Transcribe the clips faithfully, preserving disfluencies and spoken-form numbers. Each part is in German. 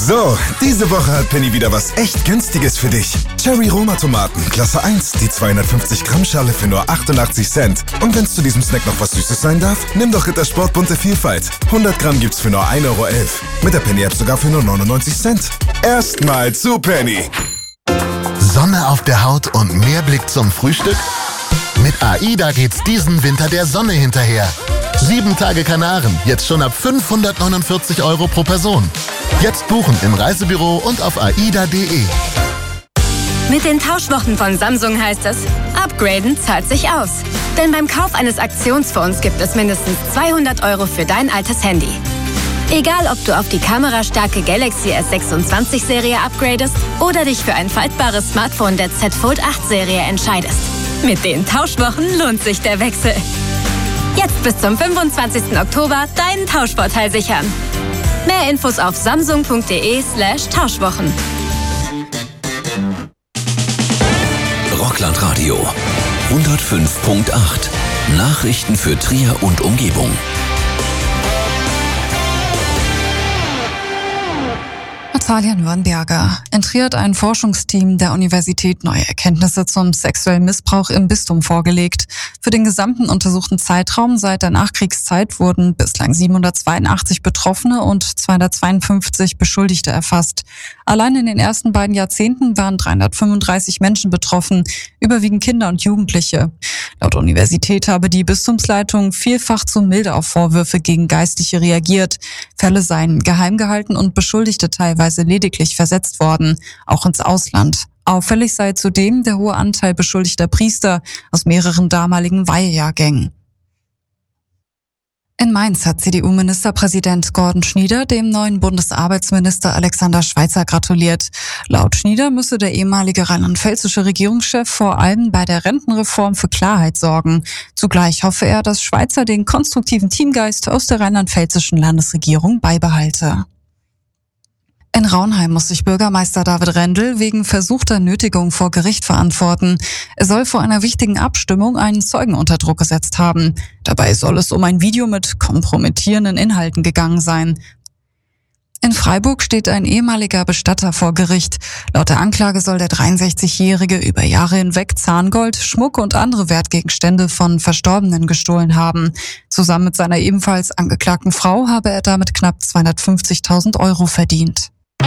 So, diese Woche hat Penny wieder was echt Günstiges für dich. Cherry Roma Tomaten, Klasse eins, die zweihundertfünfzig Gramm Schale für nur achtundachtzig Cent. Und wenn's zu diesem Snack noch was Süßes sein darf, nimm doch Rittersport bunte Vielfalt. hundert Gramm gibt's für nur ein Euro elf. Mit der Penny-App sogar für nur neunundneunzig Cent. Erstmal zu Penny. Sonne auf der Haut und mehr Blick zum Frühstück? Mit AIDA geht's diesen Winter der Sonne hinterher. Sieben Tage Kanaren, jetzt schon ab fünfhundertneunundvierzig Euro pro Person. Jetzt buchen im Reisebüro und auf aida punkt de. Mit den Tauschwochen von Samsung heißt es, upgraden zahlt sich aus. Denn beim Kauf eines Aktionsphones gibt es mindestens zweihundert Euro für dein altes Handy. Egal, ob du auf die kamerastarke Galaxy S sechsundzwanzig Serie upgradest oder dich für ein faltbares Smartphone der Z Fold acht Serie entscheidest. Mit den Tauschwochen lohnt sich der Wechsel. Jetzt bis zum fünfundzwanzigsten Oktober deinen Tauschvorteil sichern. Mehr Infos auf samsung punkt de slash Tauschwochen. Rockland-Radio hundertfünf Komma acht. Nachrichten für Trier und Umgebung. Natalia Nürnberger. In Trier hat ein Forschungsteam der Universität neue Erkenntnisse zum sexuellen Missbrauch im Bistum vorgelegt. Für den gesamten untersuchten Zeitraum seit der Nachkriegszeit wurden bislang siebenhundertzweiundachtzig Betroffene und zweihundertzweiundfünfzig Beschuldigte erfasst. Allein in den ersten beiden Jahrzehnten waren dreihundertfünfunddreißig Menschen betroffen, überwiegend Kinder und Jugendliche. Laut Universität habe die Bistumsleitung vielfach zu milde auf Vorwürfe gegen Geistliche reagiert. Fälle seien geheim gehalten und Beschuldigte teilweise lediglich versetzt worden, auch ins Ausland. Auffällig sei zudem der hohe Anteil beschuldigter Priester aus mehreren damaligen Weihejahrgängen. In Mainz hat C D U-Ministerpräsident Gordon Schnieder dem neuen Bundesarbeitsminister Alexander Schweitzer gratuliert. Laut Schnieder müsse der ehemalige rheinland-pfälzische Regierungschef vor allem bei der Rentenreform für Klarheit sorgen. Zugleich hoffe er, dass Schweitzer den konstruktiven Teamgeist aus der rheinland-pfälzischen Landesregierung beibehalte. In Raunheim muss sich Bürgermeister David Rendel wegen versuchter Nötigung vor Gericht verantworten. Er soll vor einer wichtigen Abstimmung einen Zeugen unter Druck gesetzt haben. Dabei soll es um ein Video mit kompromittierenden Inhalten gegangen sein. In Freiburg steht ein ehemaliger Bestatter vor Gericht. Laut der Anklage soll der dreiundsechzigjährige über Jahre hinweg Zahngold, Schmuck und andere Wertgegenstände von Verstorbenen gestohlen haben. Zusammen mit seiner ebenfalls angeklagten Frau habe er damit knapp zweihundertfünfzigtausend Euro verdient.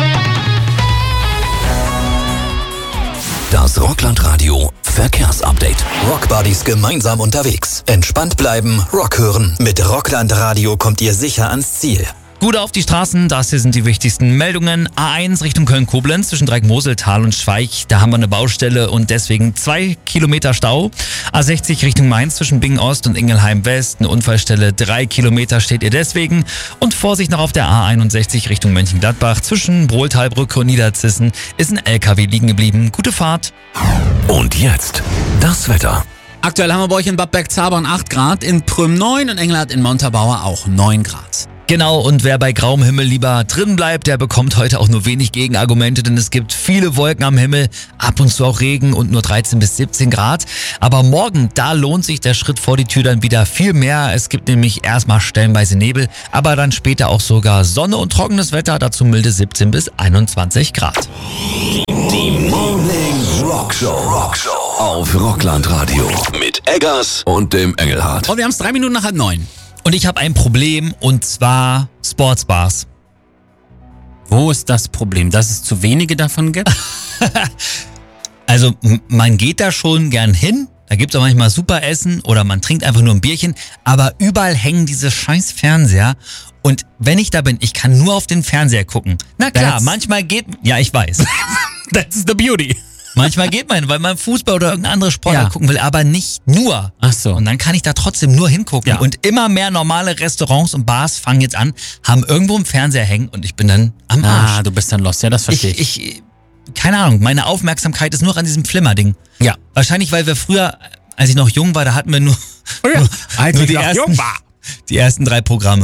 Das Rockland-Radio Verkehrsupdate. Rockbuddies gemeinsam unterwegs. Entspannt bleiben, Rock hören. Mit Rockland-Radio kommt ihr sicher ans Ziel. Gut auf die Straßen, das hier sind die wichtigsten Meldungen. A eins Richtung Köln-Koblenz zwischen Dreieck-Moseltal und Schweich, da haben wir eine Baustelle und deswegen zwei Kilometer Stau. A sechzig Richtung Mainz zwischen Bingen-Ost und Ingelheim-West, eine Unfallstelle, drei Kilometer steht ihr deswegen. Und Vorsicht noch auf der A einundsechzig Richtung Mönchengladbach zwischen Brohltalbrücke und Niederzissen ist ein L K W liegen geblieben. Gute Fahrt. Und jetzt das Wetter. Aktuell haben wir bei euch in Bad Bergzabern acht Grad, in Prüm neun und Engelhardt in Montabaur auch neun Grad. Genau, und wer bei grauem Himmel lieber drin bleibt, der bekommt heute auch nur wenig Gegenargumente, denn es gibt viele Wolken am Himmel, ab und zu auch Regen und nur dreizehn bis siebzehn Grad. Aber morgen, da lohnt sich der Schritt vor die Tür dann wieder viel mehr. Es gibt nämlich erstmal stellenweise Nebel, aber dann später auch sogar Sonne und trockenes Wetter, dazu milde siebzehn bis einundzwanzig Grad. Die Morning Rockshow. Rockshow auf Rockland-Radio mit Eggers und dem Engelhardt. Und wir haben es drei Minuten nach halb neun. Und ich habe ein Problem, und zwar Sportsbars. Wo ist das Problem? Dass es zu wenige davon gibt? Also m- man geht da schon gern hin, da gibt's auch manchmal super Essen oder man trinkt einfach nur ein Bierchen, aber überall hängen diese scheiß Fernseher und wenn ich da bin, ich kann nur auf den Fernseher gucken. Na klar, That's- manchmal geht, ja ich weiß, That's the beauty. manchmal geht man, weil man Fußball oder irgendeine andere Sportart Ja. gucken will, aber nicht nur. Ach so. Und dann kann ich da trotzdem nur hingucken. Ja. Und immer mehr normale Restaurants und Bars fangen jetzt an, haben irgendwo einen Fernseher hängen und ich bin dann am Arsch. Ah, du bist dann lost. Ja, das verstehe ich. ich, ich keine Ahnung, meine Aufmerksamkeit ist nur an diesem Flimmerding. Ja. Wahrscheinlich, weil wir früher, als ich noch jung war, da hatten wir nur, Oh ja, nur, als nur ich die, noch ersten, jung war. die ersten drei Programme.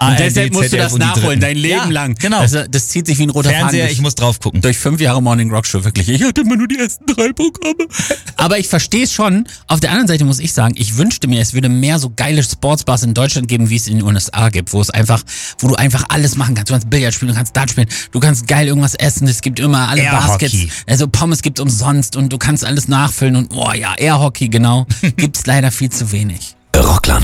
Und deshalb musst du das nachholen, dein Leben ja, lang. Genau. Also, das zieht sich wie ein roter Faden. Fernseher, durch, ich muss drauf gucken. durch fünf Jahre Morning Rock Show, wirklich. Ich hatte immer nur die ersten drei Programme. Aber ich verstehe es schon. Auf der anderen Seite muss ich sagen, ich wünschte mir, es würde mehr so geile Sportsbars in Deutschland geben, wie es in den U S A gibt, wo es einfach, wo du einfach alles machen kannst. Du kannst Billard spielen, du kannst Dart spielen, du kannst geil irgendwas essen, es gibt immer alle Airhockey. Baskets, also Pommes gibt's umsonst und du kannst alles nachfüllen und oh ja, Airhockey, genau. Gibt's leider viel zu wenig. Rockland.